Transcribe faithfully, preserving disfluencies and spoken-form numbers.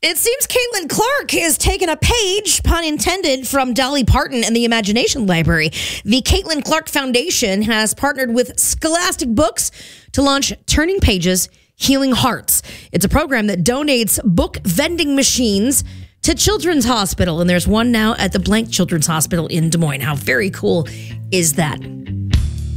It seems Caitlin Clark is taking a page, pun intended, from Dolly Parton and the Imagination Library. The Caitlin Clark Foundation has partnered with Scholastic Books to launch Turning Pages, Healing Hearts. It's a program that donates book vending machines to Children's Hospital, and there's one now at the Blank Children's Hospital in Des Moines. How very cool is that?